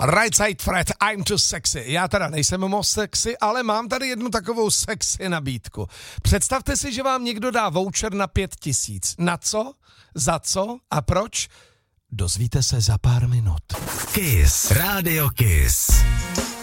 Right Side Fred, I'm too sexy. Já teda nejsem moc sexy, ale mám tady jednu takovou sexy nabídku. Představte si, že vám někdo dá voucher na 5000. Na co? Za co? A proč? Dozvíte se za pár minut. Kiss. Rádio Kiss.